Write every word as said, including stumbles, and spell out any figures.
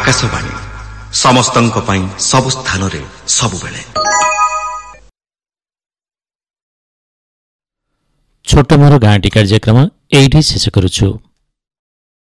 आकाशवाणी समस्तंक पई सब स्थान रे सब बेले। छोट मोर गाँटी कार्यक्रम एठी शेष करूछु।